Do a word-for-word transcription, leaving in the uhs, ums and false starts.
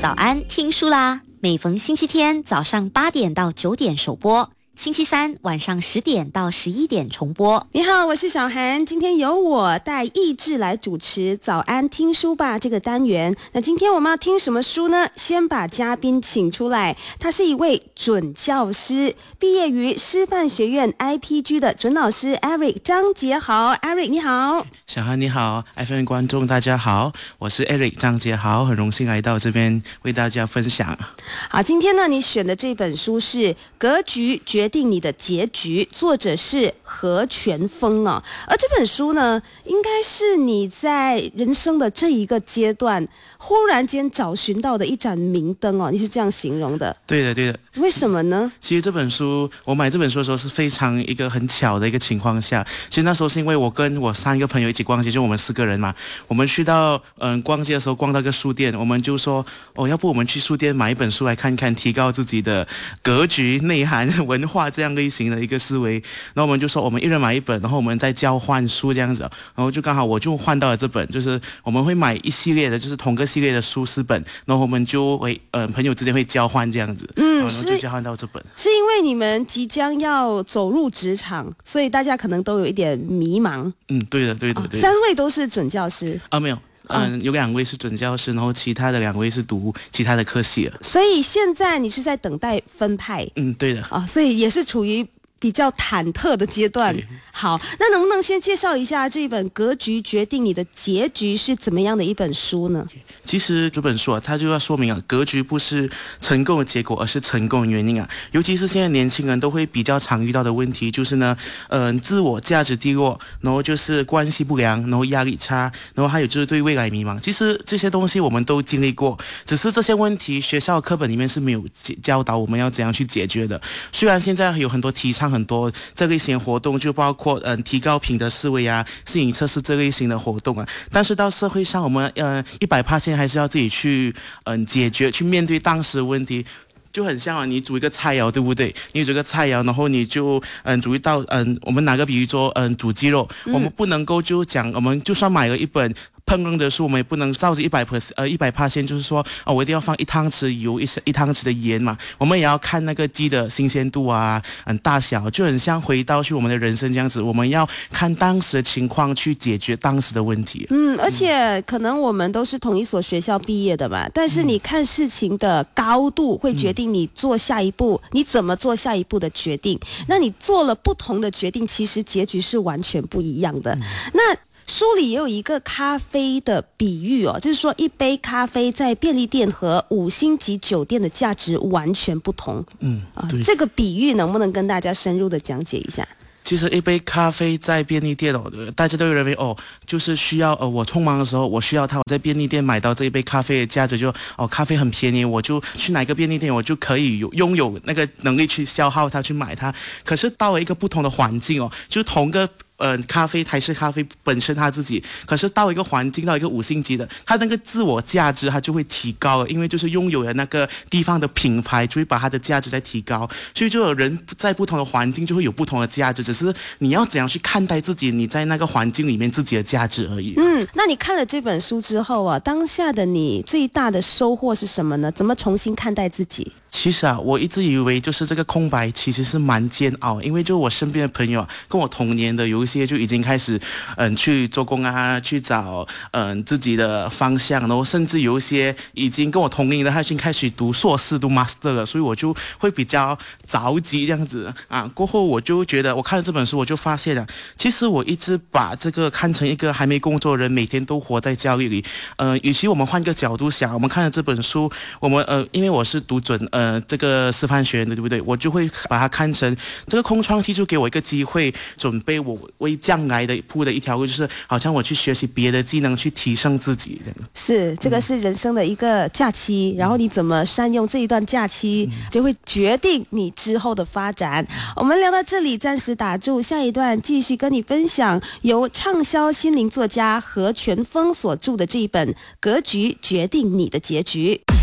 早安，听书啦！每逢星期天早上八点到九点首播，星期三晚上十点到十一点重播。 你好，我是小涵，今天由我带意志来主持早安听书吧这个单元。那今天我们要听什么书呢？先把嘉宾请出来，他是一位准教师，毕业于师范学院 I P G 的准老师 Eric 张杰豪。 Eric 你好。 小涵你好， F M 观众大家好，我是 Eric 张杰豪，很荣幸来到这边为大家分享。 好，今天呢你选的这本书是格局决定你的结局，作者是何全峰啊。而这本书呢，应该是你在人生的这一个阶段忽然间找寻到的一盏明灯哦，你是这样形容的？ 对的对的。 为什么呢？ 其实这本书我买这本书的时候是非常一个很巧的一个情况下，其实那时候是因为我跟我三个朋友一起逛街，就我们四个人嘛，我们去到嗯逛街的时候逛到一个书店，我们就说哦，要不我们去书店买一本书来看看，提高自己的格局、内涵、文化这样类型的一个思维。然后我们就说我们一人买一本，然后我们再交换书这样子，然后就刚好我就换到了这本，就是我们会买一系列的，就是同个系列的书四本，然后我们就会嗯、呃、朋友之间会交换这样子，嗯，然后就交换到这本。 是因为你们即将要走入职场，所以大家可能都有一点迷茫。 嗯，对的对的对的。 哦、三位都是准教师啊？没有。嗯，有两位是准教师，然后其他的两位是读其他的科系了。 所以现在你是在等待分派？ 嗯，对的。 啊、哦，所以也是处于比较忐忑的阶段。好，那能不能先介绍一下这一本《格局决定你的结局》是怎么样的一本书呢？ 其实这本书啊，它就要说明啊，格局不是成功的结果，而是成功的原因啊。尤其是现在年轻人都会比较常遇到的问题，就是呢，嗯、呃，自我价值低落，然后就是关系不良，然后压力差，然后还有就是对未来迷茫。其实这些东西我们都经历过，只是这些问题学校课本里面是没有教导我们要怎样去解决的。虽然现在有很多提倡很多这类型的活动，就包括嗯、呃、提高品德思维啊、心理测试这类型的活动啊，但是到社会上我们呃一百趴现还是要自己去嗯、呃、解决、去面对当时的问题。就很像啊，你煮一个菜肴，对不对？你煮一个菜肴，然后你就嗯煮一道嗯，我们拿个比喻说嗯煮鸡肉，嗯、我们不能够就讲，我们就算买了一本烹饪的书，我们也不能照着一百 percent 呃一百趴先，就是说啊、哦，我一定要放一汤匙油，一一汤匙的盐嘛。我们也要看那个鸡的新鲜度啊，嗯大小，就很像回到去我们的人生这样子，我们要看当时的情况去解决当时的问题。 嗯，而且可能我们都是同一所学校毕业的嘛，但是你看事情的高度会决定你做下一步，嗯、你怎么做下一步的决定。那你做了不同的决定，其实结局是完全不一样的。嗯、那书里也有一个咖啡的比喻哦，就是说一杯咖啡在便利店和五星级酒店的价值完全不同。嗯，啊，这个比喻能不能跟大家深入的讲解一下？ 其实一杯咖啡在便利店哦，大家都认为哦，就是需要呃，我匆忙的时候我需要它，我在便利店买到这一杯咖啡的价值就哦，咖啡很便宜，我就去哪个便利店我就可以有拥有那个能力去消耗它，去买它。可是到了一个不同的环境哦，就是同个。嗯，咖啡台式咖啡本身它自己，可是到一个环境，到一个五星级的，它那个自我价值它就会提高了，因为就是拥有了那个地方的品牌，就会把它的价值再提高。所以就有人在不同的环境就会有不同的价值，只是你要怎样去看待自己，你在那个环境里面自己的价值而已。 嗯，那你看了这本书之后啊，当下的你最大的收获是什么呢？怎么重新看待自己？ 其实啊，我一直以为就是这个空白其实是蛮煎熬，因为就我身边的朋友啊，跟我同年的有一些就已经开始嗯去做工啊，去找嗯自己的方向，然后甚至有一些已经跟我同龄的，他已经开始读硕士、读 master 了，所以我就会比较着急这样子啊。过后我就觉得，我看了这本书，我就发现了，其实我一直把这个看成一个还没工作的人，每天都活在焦虑里。呃，与其我们换个角度想，我们看了这本书，我们呃，因为我是读准呃。呃，这个师范学院的，对不对？我就会把它看成这个空窗期，就给我一个机会，准备我为将来的铺的一条路，就是好像我去学习别的技能，去提升自己。 是，这个是人生的一个假期，嗯、然后你怎么善用这一段假期，嗯、就会决定你之后的发展。我们聊到这里，暂时打住，下一段继续跟你分享由畅销心灵作家何全峰所著的这一本《格局决定你的结局》。